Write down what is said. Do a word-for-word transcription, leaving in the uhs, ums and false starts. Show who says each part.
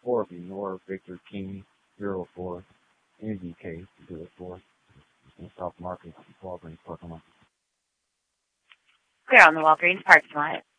Speaker 1: four of you, Nora, Victor, King, zero four, N D K, zero four, in South Market, Walgreens parking lot.
Speaker 2: Clear on the Walgreens parking lot.